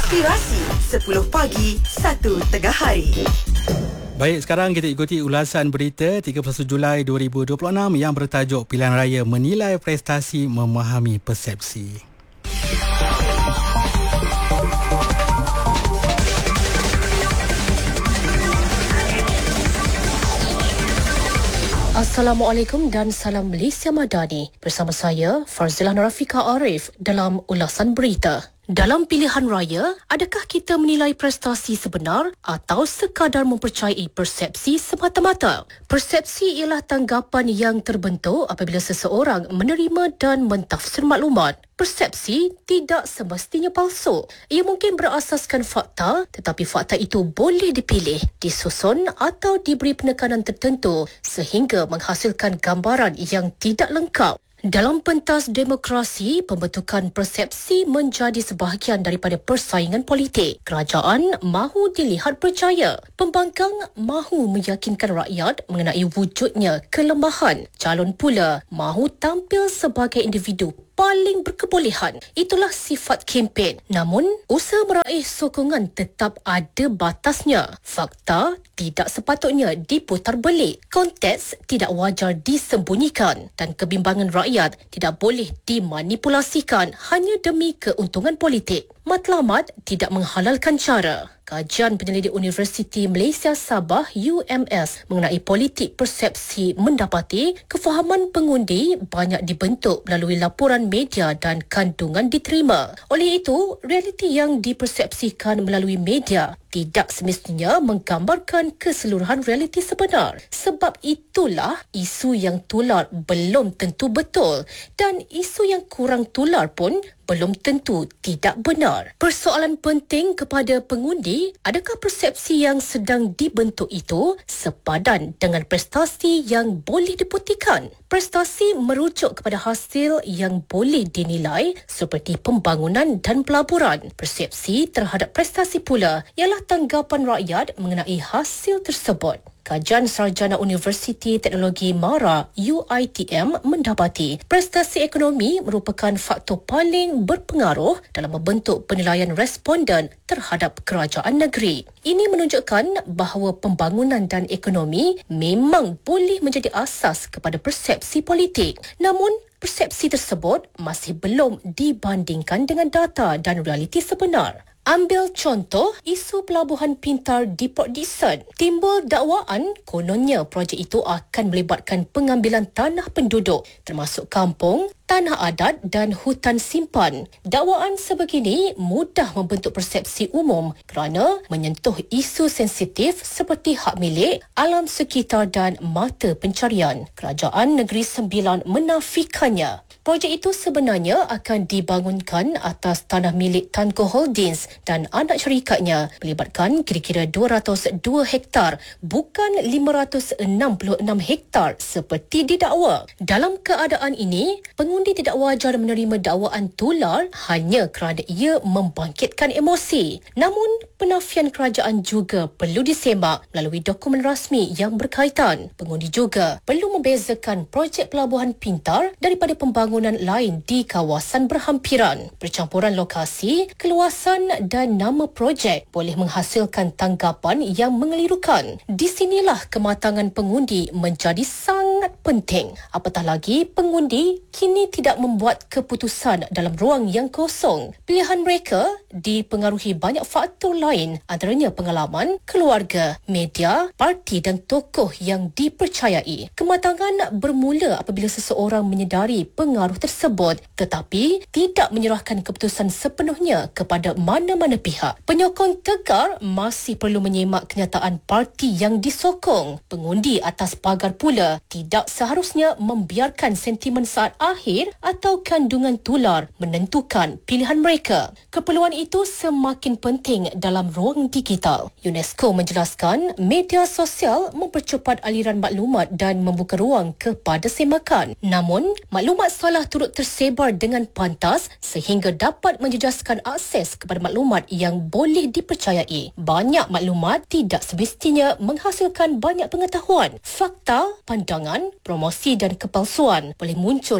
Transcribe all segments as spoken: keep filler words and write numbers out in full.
Inspirasi sepuluh pagi, satu tengah hari. Baik, sekarang kita ikuti ulasan berita tiga puluh satu Julai dua ribu dua puluh enam yang bertajuk Pilihan Raya Menilai Prestasi Memahami Persepsi. Assalamualaikum dan salam Malaysia Madani. Bersama saya, Farzilah Narafika Arif dalam ulasan berita. Dalam pilihan raya, adakah kita menilai prestasi sebenar atau sekadar mempercayai persepsi semata-mata? Persepsi ialah tanggapan yang terbentuk apabila seseorang menerima dan mentafsir maklumat. Persepsi tidak semestinya palsu. Ia mungkin berasaskan fakta, tetapi fakta itu boleh dipilih, disusun atau diberi penekanan tertentu sehingga menghasilkan gambaran yang tidak lengkap. Dalam pentas demokrasi, pembentukan persepsi menjadi sebahagian daripada persaingan politik. Kerajaan mahu dilihat percaya. Pembangkang mahu meyakinkan rakyat mengenai wujudnya kelemahan. Calon pula mahu tampil sebagai individu paling berkebolehan. Itulah sifat kempen. Namun, usaha meraih sokongan tetap ada batasnya. Fakta tidak sepatutnya diputar belik. Konteks tidak wajar disembunyikan dan kebimbangan rakyat tidak boleh dimanipulasikan hanya demi keuntungan politik. Matlamat tidak menghalalkan cara. Kajian penyelidik Universiti Malaysia Sabah U M S mengenai politik persepsi mendapati kefahaman pengundi banyak dibentuk melalui laporan media dan kandungan diterima. Oleh itu, realiti yang dipersepsikan melalui media tidak semestinya menggambarkan keseluruhan realiti sebenar. Sebab itulah isu yang tular belum tentu betul dan isu yang kurang tular pun belum tentu tidak benar. Persoalan penting kepada pengundi, adakah persepsi yang sedang dibentuk itu sepadan dengan prestasi yang boleh dibuktikan? Prestasi merujuk kepada hasil yang boleh dinilai seperti pembangunan dan pelaburan. Persepsi terhadap prestasi pula ialah tanggapan rakyat mengenai hasil tersebut. Kajian Sarjana Universiti Teknologi MARA U I T M mendapati prestasi ekonomi merupakan faktor paling berpengaruh dalam membentuk penilaian responden terhadap kerajaan negeri. Ini menunjukkan bahawa pembangunan dan ekonomi memang boleh menjadi asas kepada persepsi politik. Namun, persepsi tersebut masih belum dibandingkan dengan data dan realiti sebenar. Ambil contoh isu pelabuhan pintar di Port Dickson. Timbul dakwaan kononnya projek itu akan melibatkan pengambilan tanah penduduk termasuk kampung, tanah adat dan hutan simpan. Dakwaan sebegini mudah membentuk persepsi umum kerana menyentuh isu sensitif seperti hak milik, alam sekitar dan mata pencarian. Kerajaan Negeri Sembilan menafikannya. Projek itu sebenarnya akan dibangunkan atas tanah milik Tanko Holdings dan anak syarikatnya melibatkan kira-kira dua ratus dua hektar bukan lima ratus enam puluh enam hektar seperti didakwa. Dalam keadaan ini, pengundi tidak wajar menerima dakwaan tular hanya kerana ia membangkitkan emosi. Namun, penafian kerajaan juga perlu disemak melalui dokumen rasmi yang berkaitan. Pengundi juga perlu membezakan projek pelabuhan pintar daripada pembangunan lain di kawasan berhampiran. Percampuran lokasi, keluasan dan nama projek boleh menghasilkan tanggapan yang mengelirukan. Di sinilah kematangan pengundi menjadi sangat penting. Apatah lagi, pengundi kini tidak membuat keputusan dalam ruang yang kosong. Pilihan mereka dipengaruhi banyak faktor lain, antaranya pengalaman, keluarga, media, parti dan tokoh yang dipercayai. Kematangan bermula apabila seseorang menyedari pengaruh tersebut tetapi tidak menyerahkan keputusan sepenuhnya kepada mana-mana pihak. Penyokong tegar masih perlu menyemak kenyataan parti yang disokong. Pengundi atas pagar pula tidak seharusnya membiarkan sentimen saat akhir atau kandungan tular menentukan pilihan mereka. Keperluan itu semakin penting dalam ruang digital. UNESCO menjelaskan media sosial mempercepat aliran maklumat dan membuka ruang kepada semakan. Namun, maklumat salah turut tersebar dengan pantas sehingga dapat menjejaskan akses kepada maklumat yang boleh dipercayai. Banyak maklumat tidak semestinya menghasilkan banyak pengetahuan. Fakta, pandangan, promosi dan kepalsuan boleh muncul dalam bentuk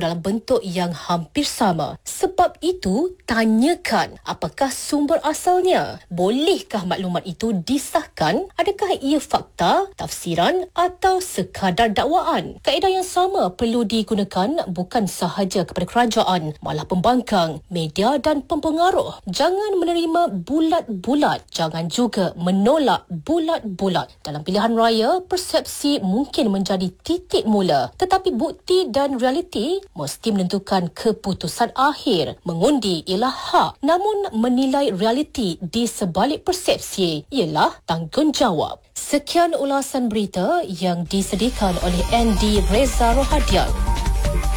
bentuk yang hampir sama. Sebab itu, tanyakan apakah sumber asalnya. Bolehkah maklumat itu disahkan? Adakah ia fakta, tafsiran atau sekadar dakwaan? Kaedah yang sama perlu digunakan bukan sahaja kepada kerajaan, malah pembangkang, media dan pempengaruh. Jangan menerima bulat-bulat, jangan juga menolak bulat-bulat. Dalam pilihan raya, persepsi mungkin menjadi titik mula, tetapi bukti dan realiti mesti menentukan keputusan akhir. Mengundi ialah hak, namun menilai realiti di sebalik persepsi ialah tanggungjawab. Sekian ulasan berita yang disediakan oleh Andy Reza Rohadian.